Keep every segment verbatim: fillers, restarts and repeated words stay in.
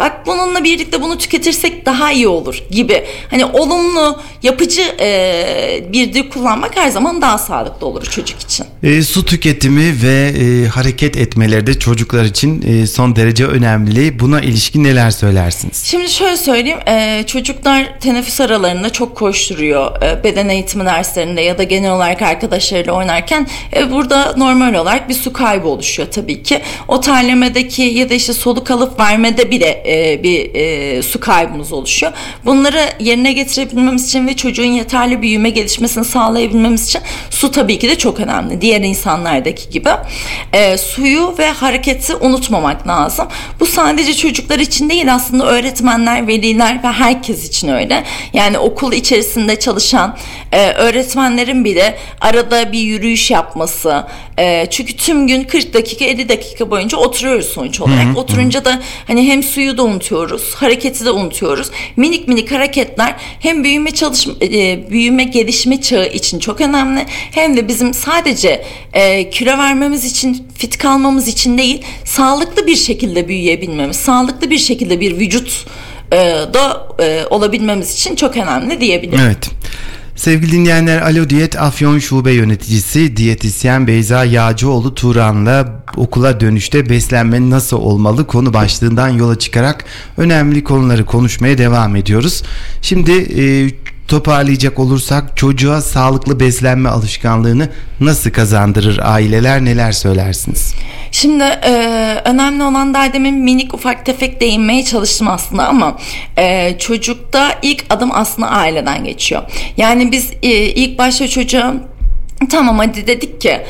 bak bununla birlikte bunu tüketirsek daha iyi olur gibi. Hani olumlu, yapıcı e, bir dil kullanmak her zaman daha sağlıklı olur çocuk için. E, su tüketimi ve e, hareket etmeleri de çocuklar için e, son derece önemli. Buna ilişkin neler söylersiniz? Şimdi şöyle söyleyeyim, e, çocuklar teneffüs aralarında çok koşturuyor. E, beden eğitimi derslerinde ya da genel olarak arkadaşlarıyla oynarken e, burada normal olarak bir su kaybı oluşuyor tabii ki. O terlemedeki ya da işte soluk alıp vermede bile e, bir e, su kaybımız oluşuyor. Bunları yerine getirebilmemiz için ve çocuğun yeterli büyüme gelişmesini sağlayabilmemiz için su tabii ki de çok önemli. Diğer insanlardaki gibi. E, suyu ve hareketi unutmamak lazım. Bu sadece çocuklar için değil, aslında öğretmenler, veliler ve herkes için öyle. Yani okul içerisinde çalışan e, öğretmenlerin bile arada bir yürüyüş yapması. E, çünkü tüm gün kırk dakika elli dakika boyunca oturuyoruz sonuç olarak. Hı hı. Oturunca da hani hem suyu da unutuyoruz, hareketi de unutuyoruz. Minik minik hareketler hem büyüme çalışma, e, büyüme gelişme çağı için çok önemli, hem de bizim sadece e, kilo vermemiz için, fit kalmamız için değil, sağlıklı bir şekilde büyüyebilmemiz, sağlıklı bir şekilde bir vücut e, da e, olabilmemiz için çok önemli diyebilirim. Evet. Sevgili dinleyenler, Alo Diyet Afyon Şube Yöneticisi Diyetisyen Beyza Yağcıoğlu Turan'la okula dönüşte beslenme nasıl olmalı konu başlığından yola çıkarak önemli konuları konuşmaya devam ediyoruz. Şimdi e, toparlayacak olursak, çocuğa sağlıklı beslenme alışkanlığını nasıl kazandırır aileler, neler söylersiniz? Şimdi e, önemli olan da demin minik ufak tefek değinmeye çalıştım aslında ama e, çocukta ilk adım aslında aileden geçiyor. Yani biz e, ilk başta çocuğa tamam hadi dedik ki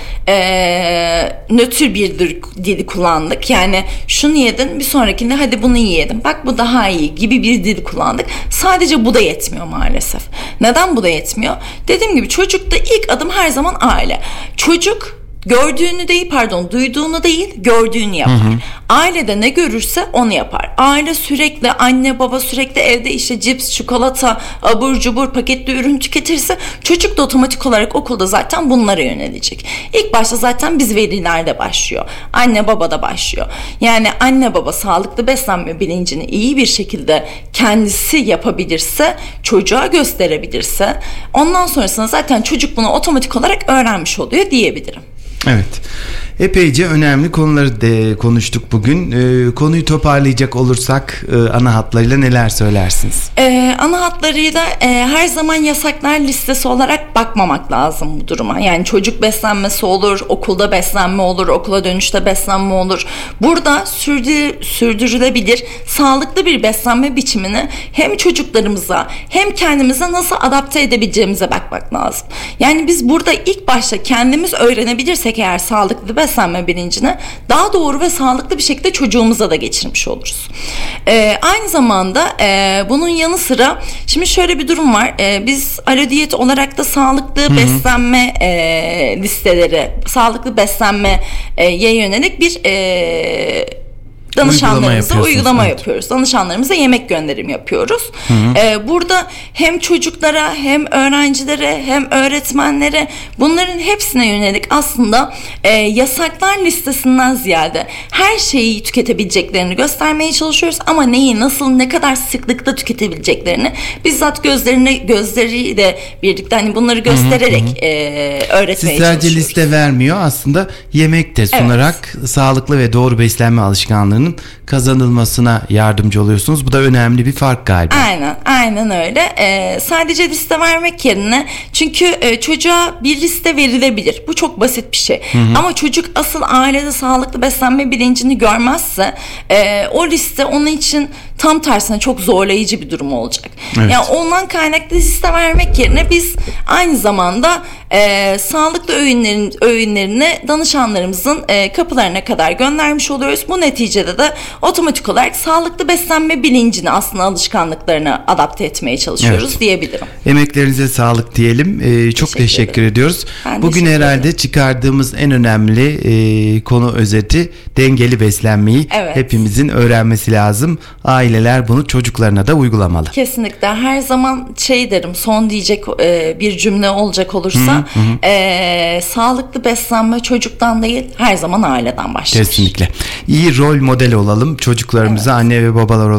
ee, nötr bir dili kullandık. Yani şunu yedin, bir sonrakinde hadi bunu yiyelim, bak bu daha iyi gibi bir dil kullandık. Sadece bu da yetmiyor maalesef. Neden bu da yetmiyor? Dediğim gibi çocukta ilk adım her zaman aile. Çocuk gördüğünü değil, pardon duyduğunu değil, gördüğünü yapar. Hı hı. Ailede ne görürse onu yapar. Aile sürekli, anne baba sürekli evde işte cips, çikolata, abur cubur, paketli ürün tüketirse çocuk da otomatik olarak okulda zaten bunlara yönelecek. İlk başta zaten biz velilerde başlıyor. Anne baba da başlıyor. Yani anne baba sağlıklı beslenme bilincini iyi bir şekilde kendisi yapabilirse, çocuğa gösterebilirse, ondan sonrasında zaten çocuk bunu otomatik olarak öğrenmiş oluyor diyebilirim. Evet. Epeyce önemli konuları de konuştuk bugün. Ee, konuyu toparlayacak olursak e, ana hatlarıyla neler söylersiniz? Ee, ana hatlarıyla e, her zaman yasaklar listesi olarak bakmamak lazım bu duruma. Yani çocuk beslenmesi olur, okulda beslenme olur, okula dönüşte beslenme olur. Burada sürdü, sürdürülebilir, sağlıklı bir beslenme biçimini hem çocuklarımıza hem kendimize nasıl adapte edebileceğimize bakmak lazım. Yani biz burada ilk başta kendimiz öğrenebilirsek eğer sağlıklı beslenme bilincini, daha doğru ve sağlıklı bir şekilde çocuğumuza da geçirmiş oluruz. Ee, aynı zamanda e, bunun yanı sıra şimdi şöyle bir durum var. Ee, biz Alo Diyet olarak da sağlıklı Hı-hı. beslenme e, listeleri, sağlıklı beslenmeye yönelik bir e, danışanlarımıza uygulama, uygulama evet. yapıyoruz. Danışanlarımıza yemek gönderim yapıyoruz. Ee, burada hem çocuklara hem öğrencilere hem öğretmenlere, bunların hepsine yönelik aslında e, yasaklar listesinden ziyade her şeyi tüketebileceklerini göstermeye çalışıyoruz ama neyi, nasıl, ne kadar sıklıkta tüketebileceklerini bizzat gözlerine gözleriyle birlikte hani bunları göstererek hı hı. E, öğretmeye Siz çalışıyoruz. sadece liste vermiyor, aslında yemek de sunarak evet. sağlıklı ve doğru beslenme alışkanlığını kazanılmasına yardımcı oluyorsunuz. Bu da önemli bir fark galiba. Aynen, aynen öyle. Ee, sadece liste vermek yerine, çünkü e, çocuğa bir liste verilebilir. Bu çok basit bir şey. Hı hı. Ama çocuk asıl ailede sağlıklı beslenme bilincini görmezse e, o liste onun için tam tersine çok zorlayıcı bir durum olacak. Evet. Yani ondan kaynaklı liste vermek yerine biz aynı zamanda e, sağlıklı öğünlerin öğünlerini danışanlarımızın e, kapılarına kadar göndermiş oluyoruz. Bu neticede de otomatik olarak sağlıklı beslenme bilincini, aslında alışkanlıklarını adapte etmeye çalışıyoruz evet. diyebilirim. Emeklerinize sağlık diyelim. Ee, çok teşekkür, teşekkür ediyoruz. Ben Bugün teşekkür herhalde ederim. Çıkardığımız en önemli e, konu özeti dengeli beslenmeyi evet. hepimizin öğrenmesi lazım. Aileler bunu çocuklarına da uygulamalı. Kesinlikle. Her zaman şey derim, son diyecek e, bir cümle olacak olursa hı hı. E, sağlıklı beslenme çocuktan değil, her zaman aileden başlar. Kesinlikle. İyi rol model olalım çocuklarımıza, evet. anne ve babalar olarak.